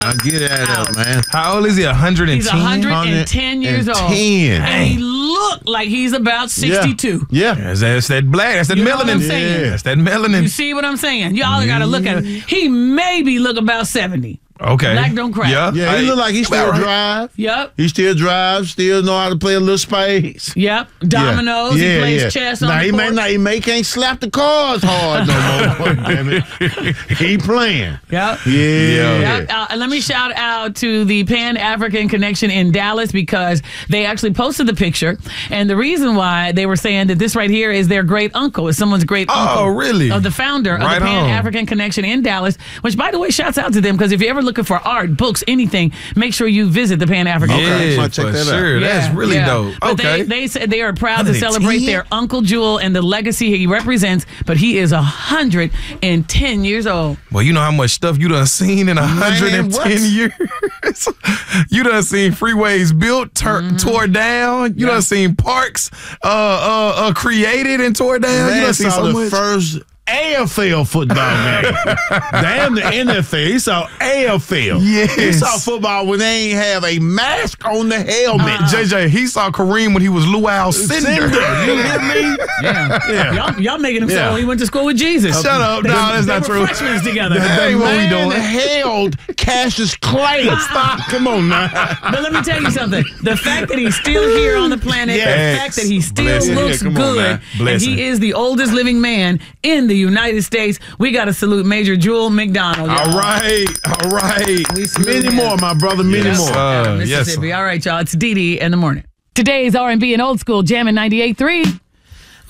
Get out of man. How old is he? 110? He's 110 years old. 10. And he looked like he's about 62. Yeah. That's that black. That's that You know what melanin. I'm saying? That's that melanin. You see what I'm saying? Y'all got to look at him. He maybe look about 70. Okay. Black don't crack. Yeah, he look like he still drive. Yep. He still drives, still know how to play a little spades. Yep. Dominoes. He plays chess on the court. He can't slap the cards hard no more. Damn it. He playing. Yep. Yeah. Yep. Let me shout out to the Pan-African Connection in Dallas because they actually posted the picture. And the reason why they were saying that this right here is their great uncle, is someone's great uncle. Oh, really? Of the founder of the Pan-African Connection in Dallas, which, by the way, shouts out to them because if you're ever looking for art, books, anything, make sure you visit the Pan-African Yeah, I'll check that sure. out. That's really dope. But Okay. they said they are proud to 110? celebrate their Uncle Jewel and the legacy he represents, but he is 110 years old. Well, you know how much stuff you done seen in 110 years? You done seen freeways built, tore down. You done seen parks created and tore down. Man, you done seen saw so the much. first AFL football game. Damn the NFL. He saw AFL. Yes. He saw football when they ain't have a mask on the helmet. JJ, he saw Kareem when he was Luau Cinder. You hear me? Yeah. Y'all making him sound he went to school with Jesus. Shut up. No, that's not true. Freshmen together. That ain't what we doing. held Cassius Clay. Come on now. But let me tell you something. The fact that he's still here on the planet, the fact that he still Bless him. looks Yeah, come on good, now. and Bless he him. is the oldest living man in the United States, we got to salute Major Jewel McDonald. y'all. All right. We salute Many him. more, my brother. Many Yes, more. sir. Mississippi. Yes, sir. All right, y'all. It's Dee Dee in the morning. Today's R&B and old school jamming 98.3.